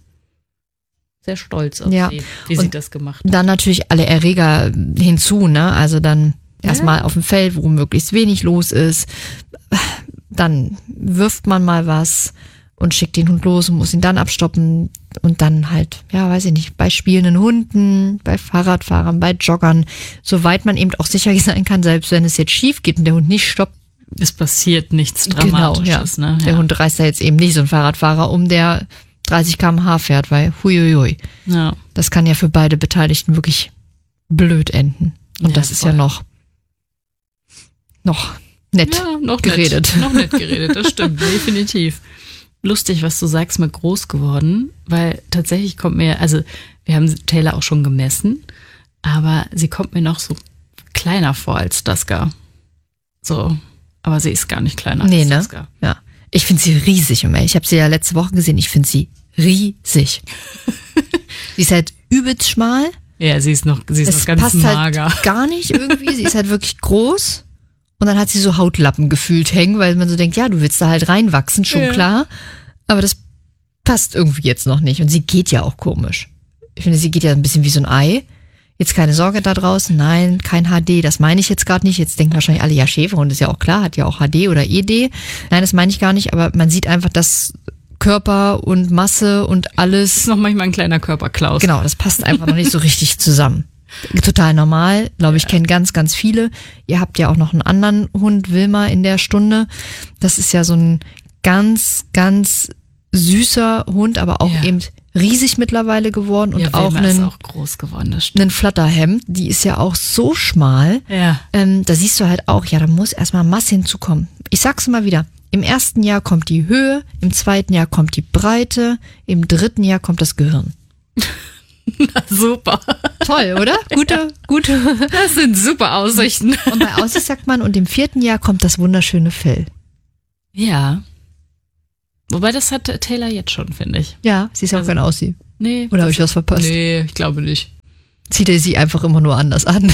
sehr stolz auf sie, wie sie das gemacht hat. Dann natürlich alle Erreger hinzu, ne? Also dann erstmal auf dem Feld, wo möglichst wenig los ist. Dann wirft man mal was und schickt den Hund los und muss ihn dann abstoppen und dann halt, weiß ich nicht, bei spielenden Hunden, bei Fahrradfahrern, bei Joggern, soweit man eben auch sicher sein kann, selbst wenn es jetzt schief geht und der Hund nicht stoppt. Es passiert nichts Dramatisches. Genau, Der Hund reißt da jetzt eben nicht so einen Fahrradfahrer der 30 km/h fährt, weil huiuiui. Ja. Das kann ja für beide Beteiligten wirklich blöd enden. Und das ist ja noch nett geredet. Noch nett geredet, das stimmt, definitiv. Lustig, was du sagst mit groß geworden, weil tatsächlich kommt mir, also wir haben Taylor auch schon gemessen, aber sie kommt mir noch so kleiner vor als Dusker. So, aber sie ist gar nicht kleiner als Dusker. Ja, ich finde sie riesig. Ich habe sie ja letzte Woche gesehen, ich finde sie riesig. Sie ist halt übelst schmal. Ja, sie ist noch ganz passt mager. Halt gar nicht irgendwie, sie ist halt wirklich groß. Und dann hat sie so Hautlappen gefühlt hängen, weil man so denkt, ja, du willst da halt reinwachsen, schon klar. Aber das passt irgendwie jetzt noch nicht. Und sie geht ja auch komisch. Ich finde, sie geht ja ein bisschen wie so ein Ei. Jetzt keine Sorge da draußen. Nein, kein HD. Das meine ich jetzt gerade nicht. Jetzt denken wahrscheinlich alle, ja, Schäferhund ist ja auch klar, hat ja auch HD oder ED. Nein, das meine ich gar nicht. Aber man sieht einfach, dass Körper und Masse und alles. Das ist noch manchmal ein kleiner Körperklaus. Genau, das passt einfach noch nicht so richtig zusammen. Total normal, glaube ich, kennen ganz, ganz viele. Ihr habt ja auch noch einen anderen Hund, Wilma, in der Stunde. Das ist ja so ein ganz, ganz süßer Hund, aber auch eben riesig mittlerweile geworden und auch ist auch groß geworden, das stimmt. Einen Flatterhemd, die ist ja auch so schmal. Ja. Da siehst du halt auch, da muss erstmal Masse hinzukommen. Ich sag's immer wieder, im ersten Jahr kommt die Höhe, im zweiten Jahr kommt die Breite, im dritten Jahr kommt das Gehirn. Na, super. Toll, oder? Gute. Das sind super Aussichten. Und bei Aussicht sagt man, und im vierten Jahr kommt das wunderschöne Fell. Ja. Wobei, das hat Taylor jetzt schon, finde ich. Ja, sie ist ja auch kein Aussie. Nee. Oder habe ich was verpasst? Nee, ich glaube nicht. Zieht er sie einfach immer nur anders an?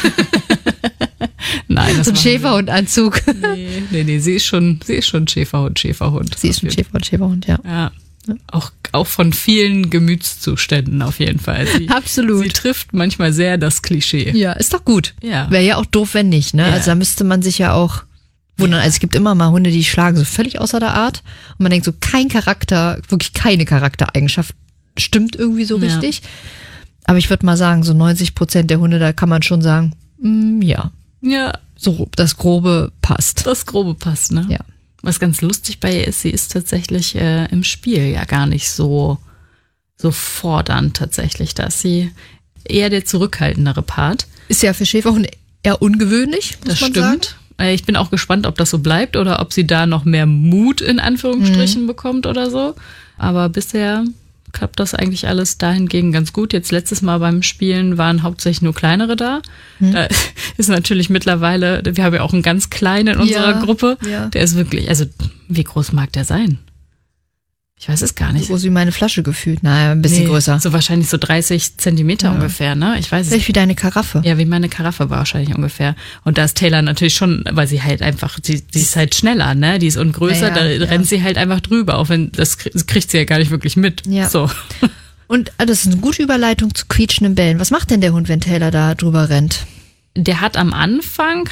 Nein, das so ein Schäferhundanzug. Nee, sie ist schon Schäferhund. Sie ist schon Schäferhund, ja. Ja. Auch von vielen Gemütszuständen auf jeden Fall. Absolut. Sie trifft manchmal sehr das Klischee. Ja, ist doch gut. Ja. Wäre ja auch doof, wenn nicht, ne? Ja. Also da müsste man sich ja auch wundern. Also es gibt immer mal Hunde, die schlagen so völlig außer der Art. Und man denkt so, wirklich keine Charaktereigenschaft stimmt irgendwie so richtig. Aber ich würde mal sagen, so 90% der Hunde, da kann man schon sagen, ja. Ja. So, das Grobe passt. Das Grobe passt, ne? Ja. Was ganz lustig bei ihr ist, sie ist tatsächlich im Spiel ja gar nicht so fordernd tatsächlich. Da ist sie eher der zurückhaltendere Part. Ist ja für Schäferhunde eher ungewöhnlich, muss man sagen. Das stimmt. Ich bin auch gespannt, ob das so bleibt oder ob sie da noch mehr Mut in Anführungsstrichen bekommt oder so. Aber bisher klappt das eigentlich alles dahingegen ganz gut. Jetzt letztes Mal beim Spielen waren hauptsächlich nur kleinere da. Da ist natürlich mittlerweile, wir haben ja auch einen ganz kleinen in unserer Gruppe. Ja. Der ist wirklich, also wie groß mag der sein? Ich weiß es gar nicht. So groß wie meine Flasche gefühlt. Naja, ein bisschen größer. So wahrscheinlich so 30 Zentimeter ungefähr, ne? Ich weiß es. Vielleicht wie deine Karaffe. Ja, wie meine Karaffe wahrscheinlich ungefähr. Und da ist Taylor natürlich schon, weil sie halt einfach, sie ist halt schneller, ne? Die ist und größer, da rennt sie halt einfach drüber, auch wenn, das kriegt sie ja gar nicht wirklich mit. Ja. So. Und das ist eine gute Überleitung zu quietschenden Bällen. Was macht denn der Hund, wenn Taylor da drüber rennt? Der hat am Anfang,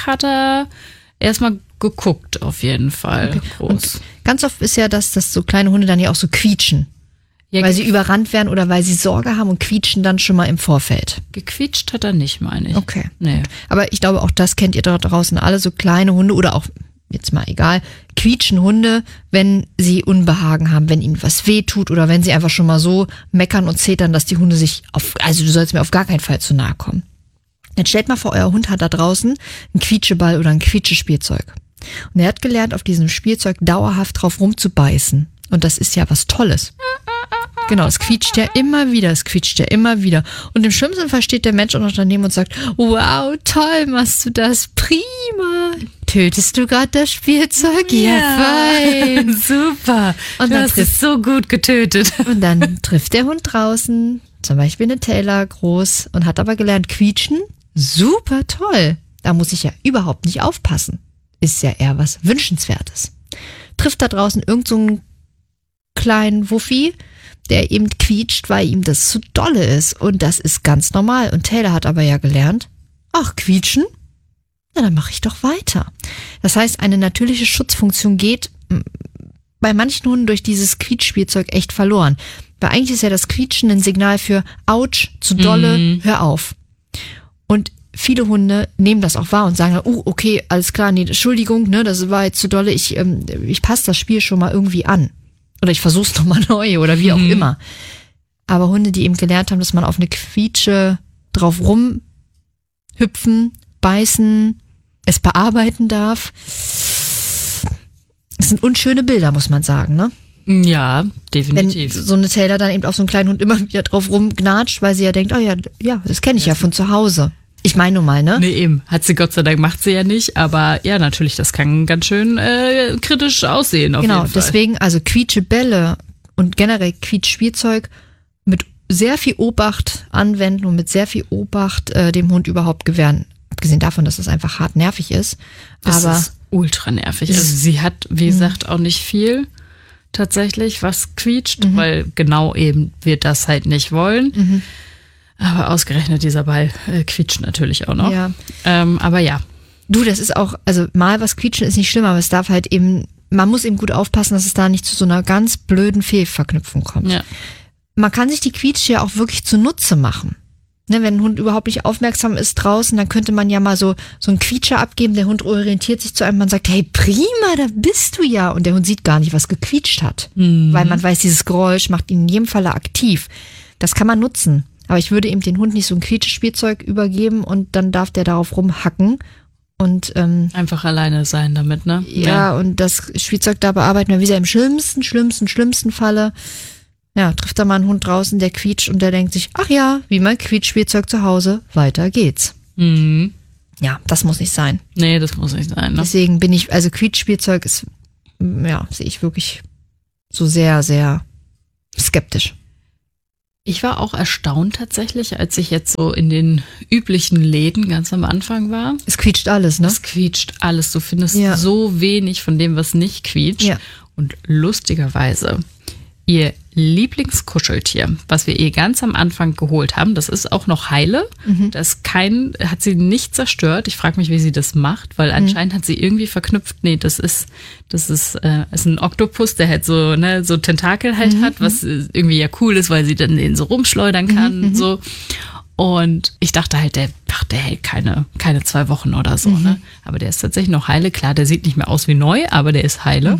erstmal geguckt, auf jeden Fall. Okay. Groß. Und ganz oft ist ja dass so kleine Hunde dann ja auch so quietschen. Ja, weil sie überrannt werden oder weil sie Sorge haben und quietschen dann schon mal im Vorfeld. Gequietscht hat er nicht, meine ich. Okay. Nee. Aber ich glaube, auch das kennt ihr da draußen alle, so kleine Hunde oder auch, jetzt mal egal, quietschen Hunde, wenn sie Unbehagen haben, wenn ihnen was wehtut oder wenn sie einfach schon mal so meckern und zetern, dass die Hunde also du sollst mir auf gar keinen Fall zu nahe kommen. Jetzt stellt mal vor, euer Hund hat da draußen einen Quietscheball oder ein Quietschespielzeug. Und er hat gelernt, auf diesem Spielzeug dauerhaft drauf rumzubeißen. Und das ist ja was Tolles. Genau, es quietscht ja immer wieder. Und im schlimmsten Fall steht der Mensch auch noch daneben und sagt, wow, toll, machst du das, prima. Tötest du gerade das Spielzeug? Ja, fein. Super, und du hast es so gut getötet. Und dann trifft der Hund draußen, zum Beispiel eine Taylor groß, und hat aber gelernt, quietschen, super toll. Da muss ich ja überhaupt nicht aufpassen. Ist ja eher was Wünschenswertes. Trifft da draußen irgend so einen kleinen Wuffi, der eben quietscht, weil ihm das zu dolle ist. Und das ist ganz normal. Und Taylor hat aber ja gelernt, ach, quietschen? Na, dann mache ich doch weiter. Das heißt, eine natürliche Schutzfunktion geht bei manchen Hunden durch dieses Quietschspielzeug echt verloren. Weil eigentlich ist ja das Quietschen ein Signal für Autsch, zu dolle, hör auf. Und viele Hunde nehmen das auch wahr und sagen, okay, alles klar, nee, Entschuldigung, ne, das war jetzt zu dolle, ich passe das Spiel schon mal irgendwie an. Oder ich versuch's nochmal neu oder wie auch immer. Aber Hunde, die eben gelernt haben, dass man auf eine Quietsche drauf rumhüpfen, beißen, es bearbeiten darf, das sind unschöne Bilder, muss man sagen, ne? Ja, definitiv. Wenn so eine Taylor dann eben auf so einen kleinen Hund immer wieder drauf rumgnatscht, weil sie ja denkt, ja, das kenne ich ja von zu Hause. Ich meine nun mal, ne? Nee, eben. Hat sie Gott sei Dank, macht sie ja nicht. Aber ja, natürlich, das kann ganz schön kritisch aussehen auf jeden Fall. Genau, deswegen also Quietschebälle und generell Quietschspielzeug mit sehr viel Obacht anwenden und mit sehr viel Obacht dem Hund überhaupt gewähren. Abgesehen davon, dass es einfach hart nervig ist. Das ist ultra nervig. Also sie hat, wie gesagt, auch nicht viel tatsächlich, was quietscht, weil genau eben wir das halt nicht wollen. Aber ausgerechnet dieser Ball quietscht natürlich auch noch. Ja. Aber ja. Du, das ist auch, also mal was quietschen ist nicht schlimm, aber es darf halt eben, man muss eben gut aufpassen, dass es da nicht zu so einer ganz blöden Fehlverknüpfung kommt. Ja. Man kann sich die Quietsche ja auch wirklich zunutze machen. Ne, wenn ein Hund überhaupt nicht aufmerksam ist draußen, dann könnte man ja mal so einen Quietscher abgeben. Der Hund orientiert sich zu einem, man sagt, hey, prima, da bist du ja. Und der Hund sieht gar nicht, was gequietscht hat. Weil man weiß, dieses Geräusch macht ihn in jedem Falle aktiv. Das kann man nutzen. Aber ich würde ihm den Hund nicht so ein Quietschespielzeug übergeben und dann darf der darauf rumhacken. Und einfach alleine sein damit, ne? Ja, und das Spielzeug da bearbeiten wir wieder im schlimmsten Falle. Ja, trifft da mal einen Hund draußen, der quietscht und der denkt sich, ach ja, wie mein Quietschspielzeug zu Hause, weiter geht's. Mhm. Ja, das muss nicht sein. Nee, das muss nicht sein. Ne? Deswegen bin ich, also Quietschspielzeug ist, ja, sehe ich wirklich so sehr, sehr skeptisch. Ich war auch erstaunt tatsächlich, als ich jetzt so in den üblichen Läden ganz am Anfang war. Es quietscht alles, ne? Es quietscht alles. Du findest so wenig von dem, was nicht quietscht. Ja. Und lustigerweise, ihr Lieblingskuscheltier, was wir ihr ganz am Anfang geholt haben, das ist auch noch heile. Das hat sie nicht zerstört. Ich frage mich, wie sie das macht, weil anscheinend hat sie irgendwie verknüpft. Nee, das ist ein Oktopus, der halt so Tentakel halt hat, was irgendwie ja cool ist, weil sie dann den so rumschleudern kann, so. Und ich dachte halt, der hält keine 2 Wochen oder so, ne? Aber der ist tatsächlich noch heile. Klar, der sieht nicht mehr aus wie neu, aber der ist heile.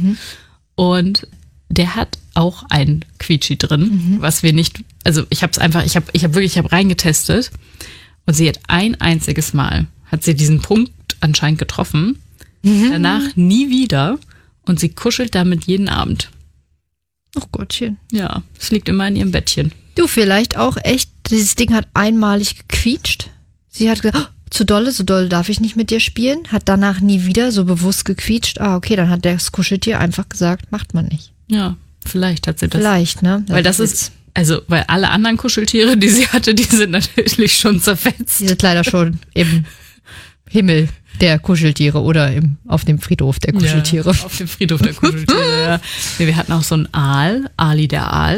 Und der hat auch ein Quietschi drin, was wir nicht, also ich habe reingetestet und sie hat ein einziges Mal, hat sie diesen Punkt anscheinend getroffen, danach nie wieder und sie kuschelt damit jeden Abend. Ach Gottchen. Ja, es liegt immer in ihrem Bettchen. Du, vielleicht auch echt, dieses Ding hat einmalig gequietscht. Sie hat gesagt, so dolle darf ich nicht mit dir spielen, hat danach nie wieder so bewusst gequietscht. Ah, okay, dann hat das Kuscheltier einfach gesagt, macht man nicht. Ja, vielleicht hat sie das. Vielleicht, ne? Weil das ist, also, weil alle anderen Kuscheltiere, die sie hatte, die sind natürlich schon zerfetzt. Die sind leider schon im Himmel der Kuscheltiere oder auf dem Friedhof der Kuscheltiere. Ja, auf dem Friedhof der Kuscheltiere, ja. Nee, wir hatten auch so einen Aal, Ali der Aal,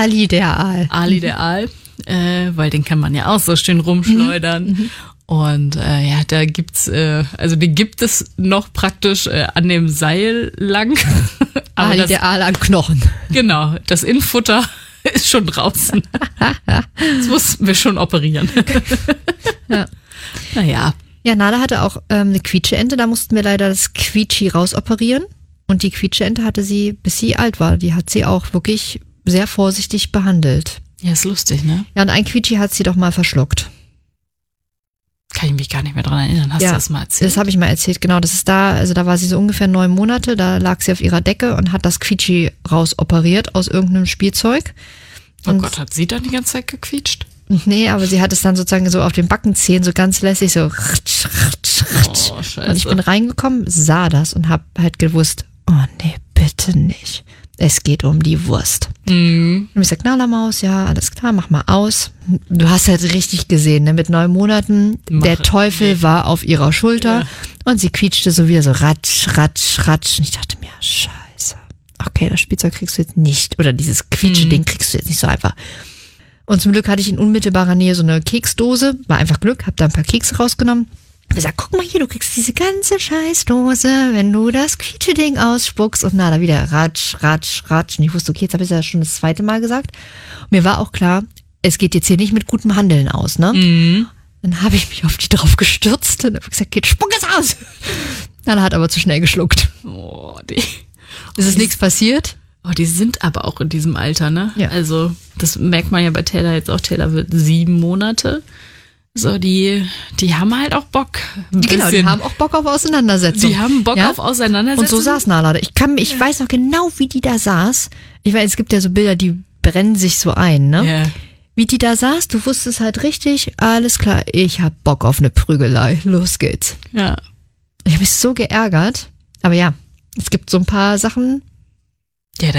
weil den kann man ja auch so schön rumschleudern. Und da gibt's, den gibt es noch praktisch an dem Seil lang. Aber der Aal an Knochen. Genau, das Innenfutter ist schon draußen. Das mussten wir schon operieren. Ja. Naja. Ja, Nala hatte auch eine Quietscheente, da mussten wir leider das Quietschi rausoperieren. Und die Quietscheente hatte sie, bis sie alt war, die hat sie auch wirklich sehr vorsichtig behandelt. Ja, ist lustig, ne? Ja, und ein Quietschi hat sie doch mal verschluckt. Kann ich mich gar nicht mehr dran erinnern. Hast du das mal erzählt? Das habe ich mal erzählt, genau. Das ist da war sie so ungefähr 9 Monate, da lag sie auf ihrer Decke und hat das Quietschi rausoperiert aus irgendeinem Spielzeug. Oh Gott, hat sie dann die ganze Zeit gequietscht? Nee, aber sie hat es dann sozusagen so auf den Backenzähnen so ganz lässig so ratsch. Oh, scheiße. Und ich bin reingekommen, sah das und hab halt gewusst, oh nee, bitte nicht. Es geht um die Wurst. Und ich sag, na, Maus, ja, alles klar, mach mal aus. Du hast halt richtig gesehen, ne, mit 9 Monaten, der Teufel war auf ihrer Schulter und sie quietschte so wieder so ratsch. Und ich dachte mir, scheiße. Okay, das Spielzeug kriegst du jetzt nicht, oder dieses Quietsche-Ding kriegst du jetzt nicht so einfach. Und zum Glück hatte ich in unmittelbarer Nähe so eine Keksdose, war einfach Glück, hab da ein paar Kekse rausgenommen. Ich gesagt, guck mal hier, du kriegst diese ganze Scheißdose, wenn du das Quietsche-Ding ausspuckst. Und na, da wieder ratsch. Und ich wusste, okay, jetzt habe ich es ja schon das 2. Mal gesagt. Und mir war auch klar, es geht jetzt hier nicht mit gutem Handeln aus, ne? Dann habe ich mich auf die drauf gestürzt und habe gesagt, spuck es aus. Dann hat aber zu schnell geschluckt. Oh, Ist nichts passiert? Oh, die sind aber auch in diesem Alter, ne? Ja. Also, das merkt man ja bei Taylor jetzt auch. Taylor wird 7 Monate. So, die haben halt auch Bock. Genau, die haben auch Bock auf Auseinandersetzung. Die haben Bock auf Auseinandersetzung. Und so saß Nala. Ich weiß noch genau, wie die da saß. Ich weiß, es gibt ja so Bilder, die brennen sich so ein, ne? Ja. Wie die da saß, du wusstest halt richtig, alles klar, ich hab Bock auf eine Prügelei. Los geht's. Ja. Ich habe mich so geärgert. Aber ja, es gibt so ein paar Sachen. Ja,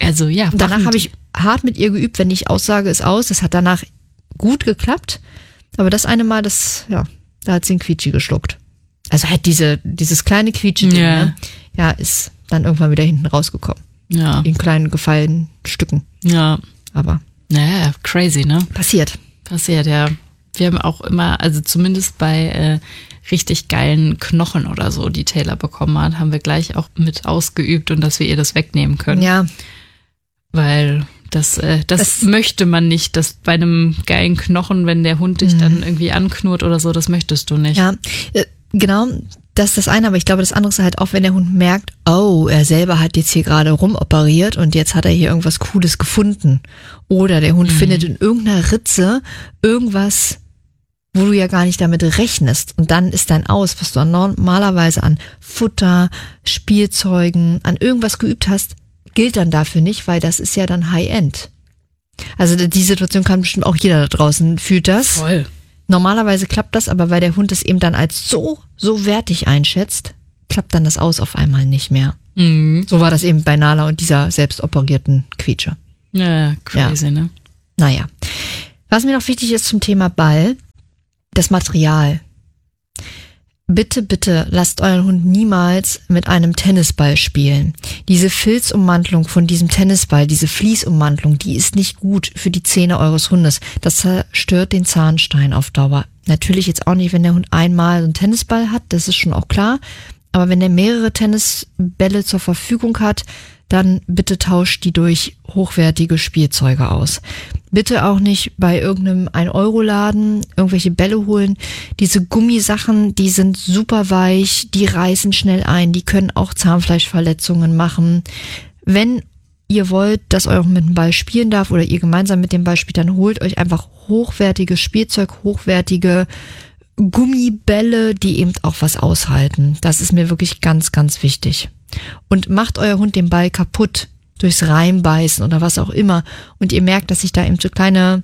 Danach habe ich hart mit ihr geübt, wenn ich aussage, ist aus. Das hat danach gut geklappt. Aber das eine Mal, da hat sie ein Quietschi geschluckt. Also halt dieses kleine Quietschi-Ding, ne? Ja, ist dann irgendwann wieder hinten rausgekommen. Ja. In kleinen, gefallenen Stücken. Ja. Aber. Naja, crazy, ne? Passiert, ja. Wir haben auch immer, also zumindest bei richtig geilen Knochen oder so, die Taylor bekommen hat, haben wir gleich auch mit ausgeübt und dass wir ihr das wegnehmen können. Ja. Weil Das möchte man nicht, dass bei einem geilen Knochen, wenn der Hund dich dann irgendwie anknurrt oder so, das möchtest du nicht. Ja, genau, das ist das eine, aber ich glaube, das andere ist halt auch, wenn der Hund merkt, oh, er selber hat jetzt hier gerade rumoperiert und jetzt hat er hier irgendwas Cooles gefunden. Oder der Hund findet in irgendeiner Ritze irgendwas, wo du ja gar nicht damit rechnest. Und dann ist dein Aus, was du normalerweise an Futter, Spielzeugen, an irgendwas geübt hast, gilt dann dafür nicht, weil das ist ja dann High-End. Also die Situation kann bestimmt auch jeder da draußen, fühlt das. Voll. Normalerweise klappt das, aber weil der Hund es eben dann als so wertig einschätzt, klappt dann das Aus auf einmal nicht mehr. Mhm. So war das eben bei Nala und dieser selbst operierten Quietsche. Ja, crazy, ne? Naja. Was mir noch wichtig ist zum Thema Ball, das Material. Bitte, bitte lasst euren Hund niemals mit einem Tennisball spielen. Diese Filzummantelung von diesem Tennisball, diese Vliesummantelung, die ist nicht gut für die Zähne eures Hundes. Das zerstört den Zahnstein auf Dauer. Natürlich jetzt auch nicht, wenn der Hund einmal einen Tennisball hat, das ist schon auch klar. Aber wenn er mehrere Tennisbälle zur Verfügung hat, dann bitte tauscht die durch hochwertige Spielzeuge aus. Bitte auch nicht bei irgendeinem 1-Euro-Laden irgendwelche Bälle holen. Diese Gummisachen, die sind super weich, die reißen schnell ein, die können auch Zahnfleischverletzungen machen. Wenn ihr wollt, dass euer Hund mit dem Ball spielen darf oder ihr gemeinsam mit dem Ball spielt, dann holt euch einfach hochwertiges Spielzeug, hochwertige Gummibälle, die eben auch was aushalten. Das ist mir wirklich ganz, ganz wichtig. Und macht euer Hund den Ball kaputt durchs Reinbeißen oder was auch immer und ihr merkt, dass sich da eben so kleine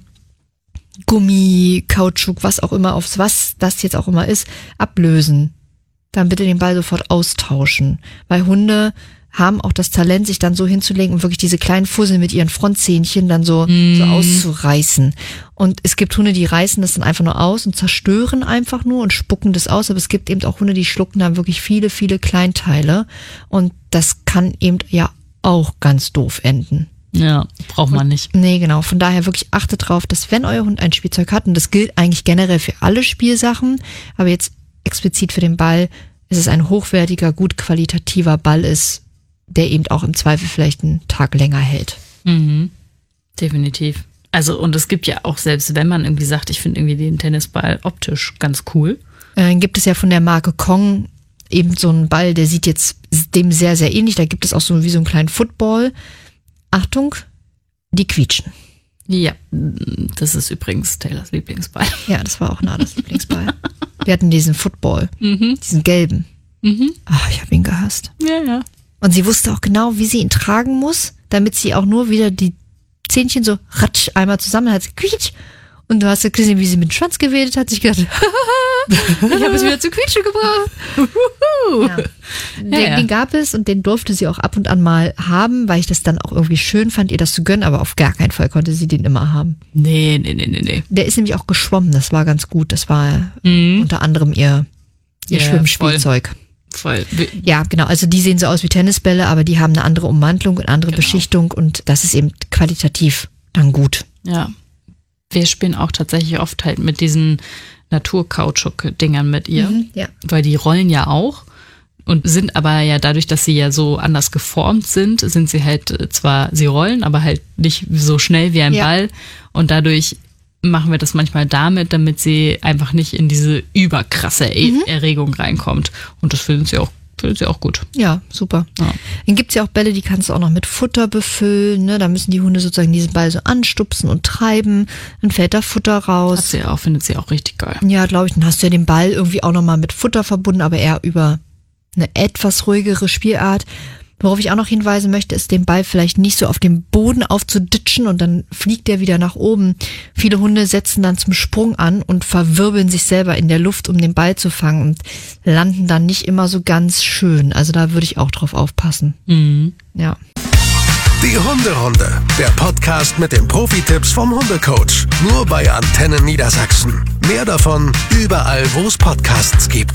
Gummi, Kautschuk, was auch immer, aufs was das jetzt auch immer ist, ablösen. Dann bitte den Ball sofort austauschen. Weil Hunde haben auch das Talent, sich dann so hinzulegen und wirklich diese kleinen Fussel mit ihren Frontzähnchen dann so auszureißen. Und es gibt Hunde, die reißen das dann einfach nur aus und zerstören einfach nur und spucken das aus. Aber es gibt eben auch Hunde, die schlucken dann wirklich viele, viele Kleinteile. Und das kann eben ja auch ganz doof enden. Ja, braucht man nicht. Nee, genau. Von daher wirklich achtet drauf, dass wenn euer Hund ein Spielzeug hat, und das gilt eigentlich generell für alle Spielsachen, aber jetzt explizit für den Ball, ist es ein hochwertiger, gut qualitativer Ball ist, der eben auch im Zweifel vielleicht einen Tag länger hält. Mhm. Definitiv. Also und es gibt ja auch, selbst wenn man irgendwie sagt, ich finde irgendwie den Tennisball optisch ganz cool. Gibt es ja von der Marke Kong eben so einen Ball, der sieht jetzt dem sehr, sehr ähnlich. Da gibt es auch so wie so einen kleinen Football. Achtung, die quietschen. Ja, das ist übrigens Taylors Lieblingsball. Ja, das war auch Nadas Lieblingsball. Wir hatten diesen Football, diesen gelben. Ach, ich habe ihn gehasst. Ja, ja. Und sie wusste auch genau, wie sie ihn tragen muss, damit sie auch nur wieder die Zähnchen so ratsch einmal zusammen hat. Quietsch. Und du hast ja gesehen, wie sie mit dem Schwanz gewedelt hat. Ich gedacht, ich habe es wieder zu quietschen gebracht. Ja. Den gab es und den durfte sie auch ab und an mal haben, weil ich das dann auch irgendwie schön fand, ihr das zu gönnen, aber auf gar keinen Fall konnte sie den immer haben. Nee. Der ist nämlich auch geschwommen, das war ganz gut. Das war unter anderem ihr Schwimmspielzeug. Voll. Ja, genau. Also die sehen so aus wie Tennisbälle, aber die haben eine andere Ummantelung und andere Beschichtung und das ist eben qualitativ dann gut. Ja. Wir spielen auch tatsächlich oft halt mit diesen Naturkautschuk-Dingern mit ihr, weil die rollen ja auch und sind aber ja dadurch, dass sie ja so anders geformt sind sie halt zwar, sie rollen, aber halt nicht so schnell wie ein Ball und dadurch machen wir das manchmal damit sie einfach nicht in diese überkrasse Erregung reinkommt. Und das finden sie auch gut. Ja, super. Ja. Dann gibt's ja auch Bälle, die kannst du auch noch mit Futter befüllen. Ne? Da müssen die Hunde sozusagen diesen Ball so anstupsen und treiben. Dann fällt da Futter raus. Findet sie auch richtig geil. Ja, glaube ich. Dann hast du ja den Ball irgendwie auch nochmal mit Futter verbunden, aber eher über eine etwas ruhigere Spielart. Worauf ich auch noch hinweisen möchte, ist, den Ball vielleicht nicht so auf dem Boden aufzuditschen und dann fliegt der wieder nach oben. Viele Hunde setzen dann zum Sprung an und verwirbeln sich selber in der Luft, um den Ball zu fangen und landen dann nicht immer so ganz schön. Also da würde ich auch drauf aufpassen. Ja. Die Hunderunde, der Podcast mit den Profi-Tipps vom Hundecoach. Nur bei Antenne Niedersachsen. Mehr davon überall, wo es Podcasts gibt.